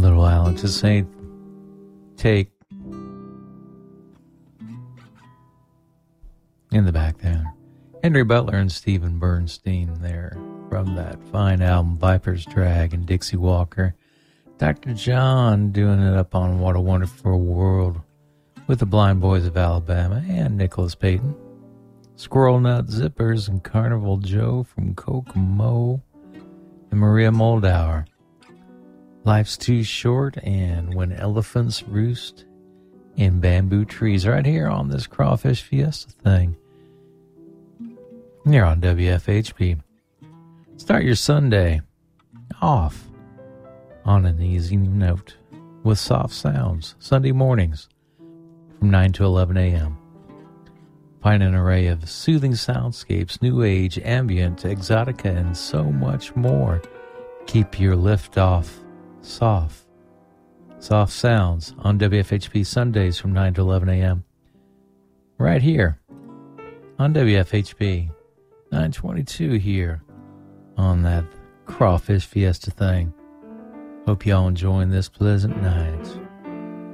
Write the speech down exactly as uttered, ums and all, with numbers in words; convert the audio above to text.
Little Alex's Saint take in the back there. Henry Butler and Stephen Bernstein there from that fine album Viper's Drag and Dixie Walker. Doctor John doing it up on What a Wonderful World with the Blind Boys of Alabama and Nicholas Payton. Squirrel Nut Zippers and Carnival Joe from Kokomo and Maria Moldauer. Life's Too Short and When Elephants Roost in Bamboo Trees, right here on this Crawfish Fiesta thing. You're on W F H P. Start your Sunday off on an easy note with soft sounds. Sunday mornings from nine to eleven a.m. Find an array of soothing soundscapes, new age, ambient, exotica, and so much more. Keep your lift off soft. Soft sounds on W F H P Sundays from nine to eleven a.m. Right here on W F H P. nine twenty-two here on that Crawfish Fiesta thing. Hope y'all enjoying this pleasant night.